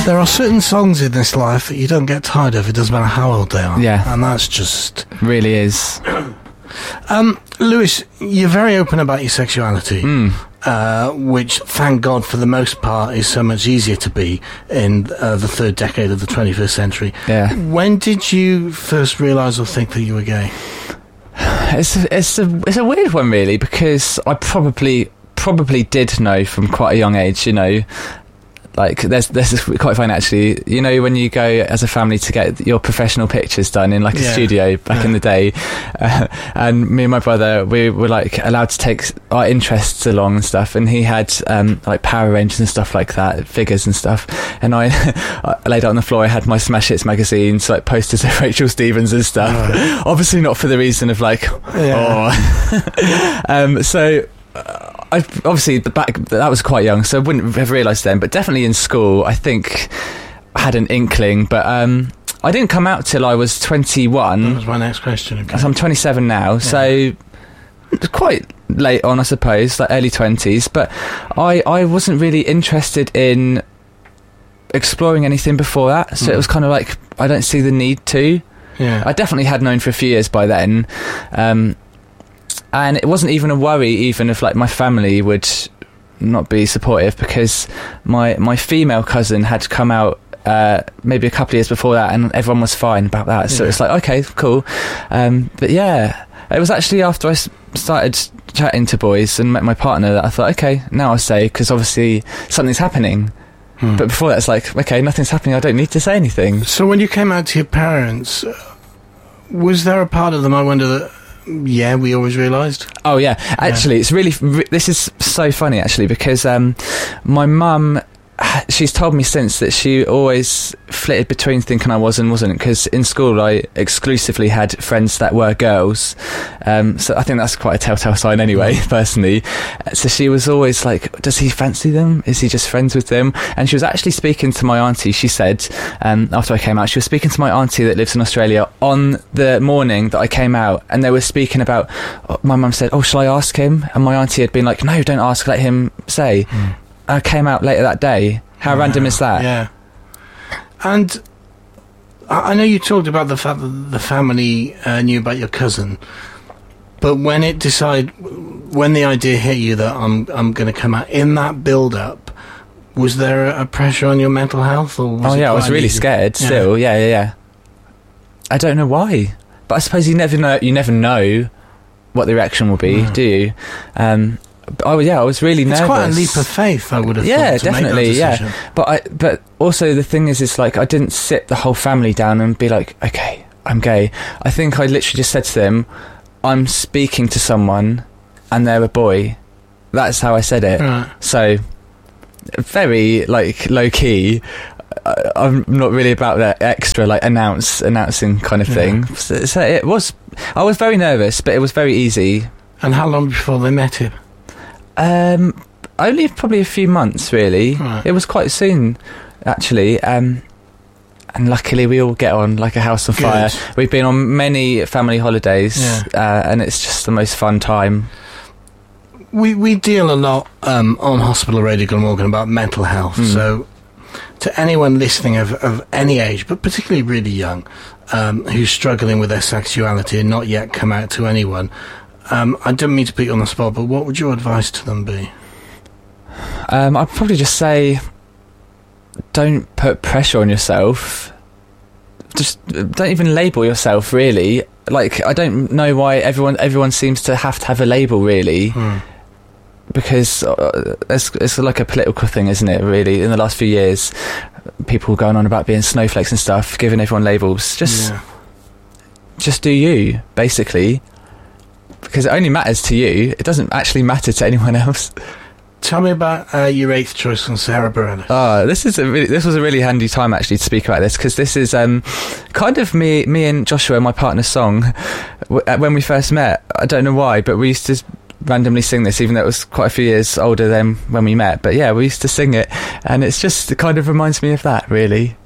There are certain songs in this life that you don't get tired of. It doesn't matter how old they are. Yeah. And that's just... Really is. Lewis, you're very open about your sexuality, which, thank God, for the most part, is so much easier to be in the third decade of the 21st century. Yeah. When did you first realise or think that you were gay? It's a weird one, really, because I probably did know from quite a young age, you know. Like, there's this quite funny, actually. You know, when you go as a family to get your professional pictures done in, like, a studio back in the day, and me and my brother, we were, like, allowed to take our interests along and stuff, and he had, like, Power Rangers and stuff like that, figures and stuff, and I laid out on the floor, I had my Smash Hits magazines, like, posters of Rachel Stevens and stuff. Obviously not for the reason of, like, so... I obviously that was quite young, so I wouldn't have realised then, but definitely in school I think I had an inkling, but I didn't come out till I was 21. That was my next question. Okay. So I'm 27 now, so it's quite late on, I suppose, like early 20s, but I wasn't really interested in exploring anything before that, so it was kind of like, I don't see the need to. I definitely had known for a few years by then, and it wasn't even a worry, even if, like, my family would not be supportive, because my female cousin had come out maybe a couple of years before that, and everyone was fine about that. So it's like, okay, cool. But yeah, it was actually after I started chatting to boys and met my partner that I thought, okay, now I'll say, because obviously something's happening. But before that, it's like, okay, nothing's happening, I don't need to say anything. So when you came out to your parents, was there a part of them, I wonder, that... Yeah, we always realised. Oh yeah, actually, it's really. This is so funny, actually, because my mum, she's told me since that she always flitted between thinking I was and wasn't, because in school I exclusively had friends that were girls, so I think that's quite a telltale sign anyway, personally. So she was always like, does he fancy them? Is he just friends with them? And she was actually speaking to my auntie, she said, after I came out, she was speaking to my auntie that lives in Australia on the morning that I came out, and they were speaking about, my mum said, oh, shall I ask him? And my auntie had been like, no, don't ask, let him say. I came out later that day. How random is that? Yeah. And I know you talked about the fact that the family knew about your cousin, but when the idea hit you that I'm going to come out, in that build-up, was there a pressure on your mental health? Or was I was really scared still. Yeah. I don't know why, but I suppose you never know what the reaction will be, do you? I was really nervous. It's quite a leap of faith, I would have thought. Yeah, definitely, yeah. But also the thing is like, I didn't sit the whole family down and be like, okay, I'm gay. I think I literally just said to them, I'm speaking to someone and they're a boy. That's how I said it. Right. So, very, like, low-key. I'm not really about that extra, like, announcing kind of thing. So I was very nervous, but it was very easy. And how long before they met him? Only probably a few months, really. Right. It was quite soon, actually. And luckily we all get on like a house on fire. We've been on many family holidays, and it's just the most fun time. We deal a lot on Hospital Radio Glamorgan about mental health, so to anyone listening of any age, but particularly really young, who's struggling with their sexuality and not yet come out to anyone, I don't mean to put you on the spot, but what would your advice to them be? I'd probably just say, don't put pressure on yourself. Just don't even label yourself, really. Like, I don't know why everyone seems to have a label, really. Because it's like a political thing, isn't it, really? In the last few years, people going on about being snowflakes and stuff, giving everyone labels. Just do you, basically. Because it only matters to you. It doesn't actually matter to anyone else. Tell me about your 8th choice on Sarah Bareilles. Oh, this was a really handy time, actually, to speak about this, because this is kind of me and Joshua, my partner's song. When we first met, I don't know why, but we used to randomly sing this, even though it was quite a few years older than when we met. But yeah, we used to sing it, and it kind of reminds me of that, really.